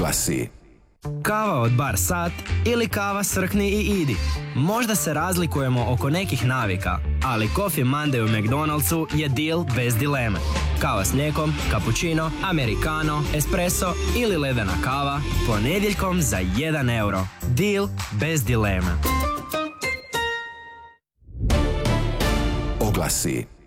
Oglasi. Kava od bar sat ili kava srkni i idi. Možda se razlikujemo oko nekih navika, ali Coffee Monday u McDonald'su je deal bez dileme. Kava s mlijekom, cappuccino, americano, espresso ili ledena kava ponedjeljkom za 1 euro. Deal bez dileme. Oglasi.